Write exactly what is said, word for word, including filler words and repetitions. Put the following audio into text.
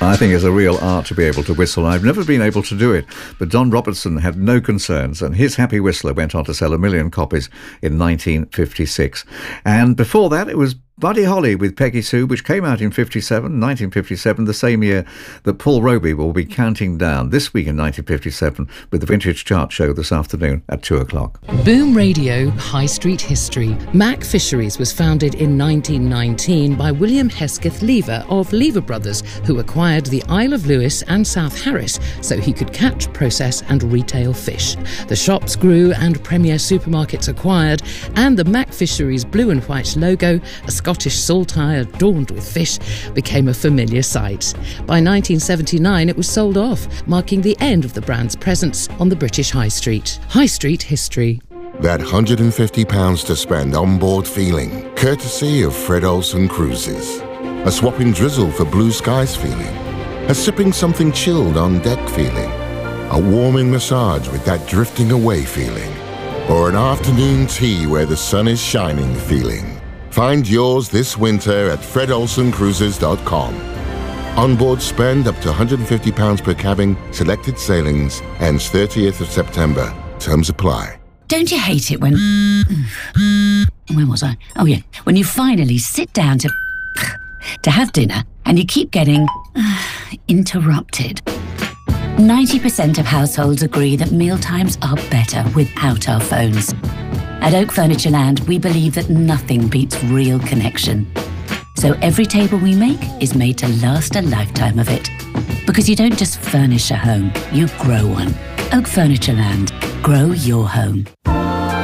I think it's a real art to be able to whistle. I've never been able to do it, but Don Robertson had no concerns, and his Happy Whistler went on to sell a million copies in nineteen fifty-six. And before that, it was Buddy Holly with Peggy Sue, which came out in fifty-seven, nineteen fifty-seven, the same year that Paul Roby will be counting down this week in nineteen fifty-seven with the Vintage Chart Show this afternoon at two o'clock. Boom Radio High Street History. Mac Fisheries was founded in nineteen nineteen by William Hesketh Lever of Lever Brothers, who acquired the Isle of Lewis and South Harris so he could catch, process and retail fish. The shops grew and Premier Supermarkets acquired, and the Mac Fisheries blue and white logo, a Scottish saltire adorned with fish, became a familiar sight. By nineteen seventy-nine it was sold off, marking the end of the brand's presence on the British High Street. High Street History. That one hundred fifty pounds to spend on board feeling, courtesy of Fred Olsen Cruises. A swapping drizzle for blue skies feeling. A sipping something chilled on deck feeling. A warming massage with that drifting away feeling. Or an afternoon tea where the sun is shining feeling. Find yours this winter at fred olsen cruises dot com. Onboard spend up to one hundred fifty pounds per cabin, selected sailings, ends thirtieth of September. Terms apply. Don't you hate it when... Where was I? Oh yeah, when you finally sit down to... to have dinner and you keep getting... interrupted. ninety percent of households agree that mealtimes are better without our phones. At Oak Furniture Land, we believe that nothing beats real connection. So every table we make is made to last a lifetime of it. Because you don't just furnish a home, you grow one. Oak Furniture Land. Grow your home.